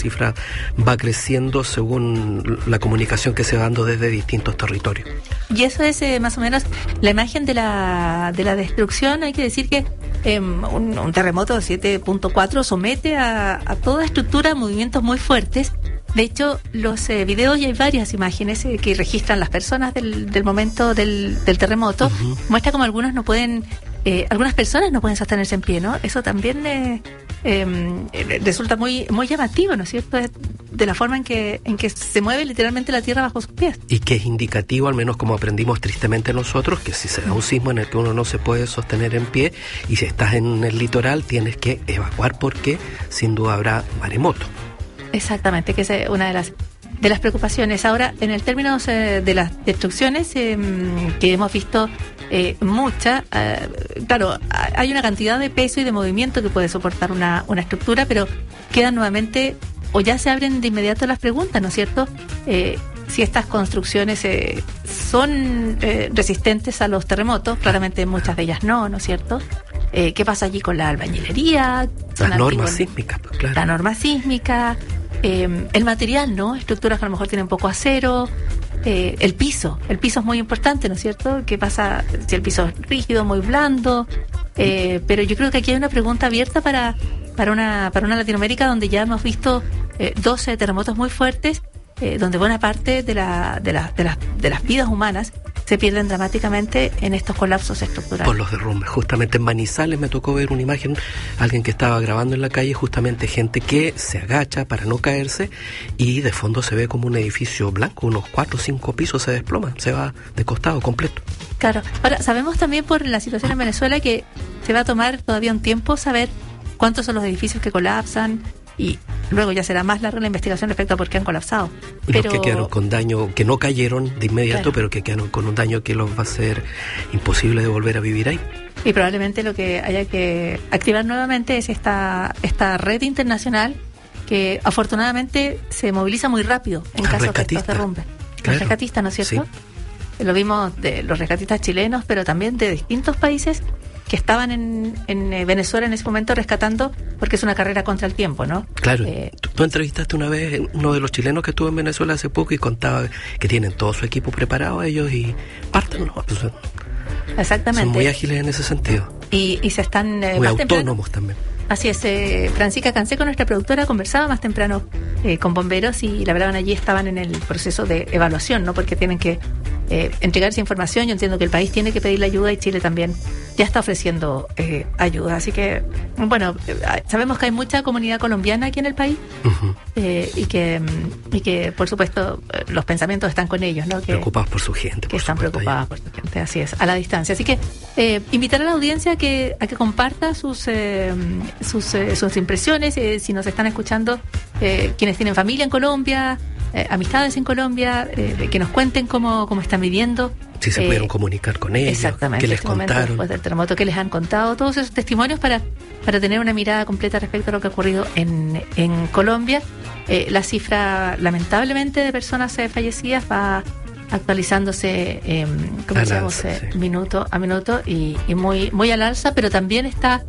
cifra va creciendo según la comunicación que se va dando desde distintos territorios. Y eso es más o menos la imagen de la destrucción. Hay que decir que un terremoto de 7.4 somete a toda estructura a movimientos muy fuertes. De hecho, los videos, y hay varias imágenes que registran las personas del momento del terremoto, muestra como algunas personas no pueden sostenerse en pie, ¿no? Eso también resulta muy muy llamativo, ¿no es cierto?, de la forma en que se mueve literalmente la tierra bajo sus pies. Y que es indicativo, al menos como aprendimos tristemente nosotros, que si se da un sismo en el que uno no se puede sostener en pie, y si estás en el litoral tienes que evacuar porque sin duda habrá maremoto. Exactamente, que es una de las preocupaciones. Ahora, en el términos de las destrucciones que hemos visto muchas, claro, hay una cantidad de peso y de movimiento que puede soportar una estructura, pero quedan nuevamente, o ya se abren de inmediato las preguntas, ¿no es cierto? Si estas construcciones son resistentes a los terremotos, muchas de ellas no es cierto? ¿Qué pasa allí con la albañilería? Las normas sísmicas, pues claro. La norma sísmica, el material, ¿no? Estructuras que a lo mejor tienen poco acero, el piso es muy importante, ¿no es cierto? ¿Qué pasa si el piso es rígido, muy blando? Pero yo creo que aquí hay una pregunta abierta para una Latinoamérica donde ya hemos visto 12 terremotos muy fuertes, donde buena parte de las vidas humanas se pierden dramáticamente en estos colapsos estructurales. Por los derrumbes. Justamente en Manizales me tocó ver una imagen, alguien que estaba grabando en la calle, justamente gente que se agacha para no caerse y de fondo se ve como un edificio blanco, unos 4 o 5 pisos se desploman, se va de costado completo. Claro. Ahora, sabemos también por la situación en Venezuela que se va a tomar todavía un tiempo saber cuántos son los edificios que colapsan, y luego ya será más larga la investigación respecto a por qué han colapsado. Pero los que quedaron con daño, que no cayeron de inmediato, claro, pero que quedaron con un daño que los va a ser imposible de volver a vivir ahí. Y probablemente lo que haya que activar nuevamente es esta red internacional que afortunadamente se moviliza muy rápido en caso de estos derrumbes. Claro. Los rescatistas, ¿no es cierto? Sí. Lo vimos de los rescatistas chilenos, pero también de distintos países que estaban en Venezuela en ese momento rescatando, porque es una carrera contra el tiempo, ¿no? Claro. Tú entrevistaste una vez uno de los chilenos que estuvo en Venezuela hace poco y contaba que tienen todo su equipo preparado ellos y parten, ¿no? Pues, exactamente. Son muy ágiles en ese sentido. Y se están muy autónomos también. Así es, Francisca Canseco, nuestra productora, conversaba más temprano con bomberos y la verdad allí estaban en el proceso de evaluación, ¿no? Porque tienen que entregar esa información. Yo entiendo que el país tiene que pedirle ayuda y Chile también ya está ofreciendo ayuda. Así que, bueno, sabemos que hay mucha comunidad colombiana aquí en el país y que, por supuesto, los pensamientos están con ellos, ¿no? Preocupados por su gente. Que están preocupados por su gente, así es, a la distancia. Así que invitar a la audiencia a que comparta sus impresiones, si nos están escuchando quienes tienen familia en Colombia, amistades en Colombia, que nos cuenten cómo están viviendo. Si se pudieron comunicar con ellos, exactamente, qué les contaron después del terremoto, qué les han contado, todos esos testimonios para tener una mirada completa respecto a lo que ha ocurrido en Colombia. La cifra, lamentablemente, de personas fallecidas va actualizándose, como decíamos, minuto a minuto y muy, muy al alza, pero también está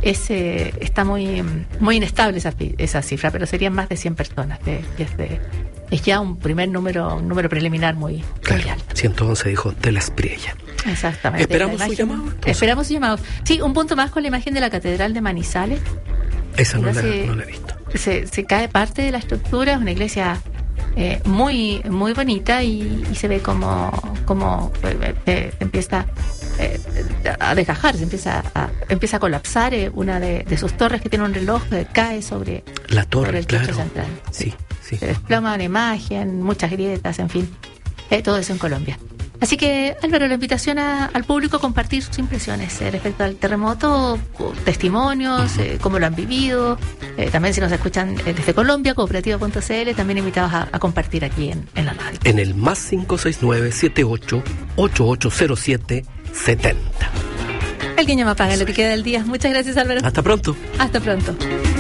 muy, muy inestable esa cifra, pero serían más de 100 personas. Es ya un primer número preliminar muy alto. 111 dijo de la Espriella. Exactamente. ¿Esperamos su llamado? Esperamos su llamado. Sí, un punto más con la imagen de la Catedral de Manizales. Esa no la he visto. Se cae parte de la estructura, es una iglesia muy, muy bonita y se ve como empieza a desgajar, empieza a colapsar una de sus torres que tiene un reloj que cae sobre la torre, sobre el techo central. Sí. Se desploma una imagen, muchas grietas, en fin, todo eso en Colombia. Así que, Álvaro, la invitación al público a compartir sus impresiones respecto al terremoto, testimonios, cómo lo han vivido. También si nos escuchan desde Colombia, cooperativa.cl, también invitados a compartir aquí en la radio. En el más 569-78-8807-70. Alguien llama paga lo que queda del día. Muchas gracias, Álvaro. Hasta pronto. Hasta pronto.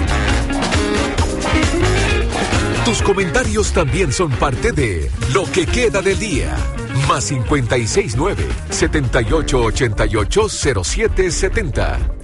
Tus comentarios también son parte de Lo que queda del día. Más 569-7888-0770.